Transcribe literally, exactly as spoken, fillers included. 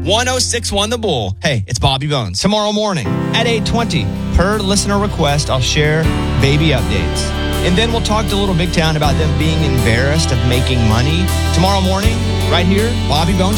one oh six one The Bull. Hey, it's Bobby Bones. Tomorrow morning at eight twenty, per listener request, I'll share baby updates. And then we'll talk to Little Big Town about them being embarrassed of making money. Tomorrow morning, right here, Bobby Bones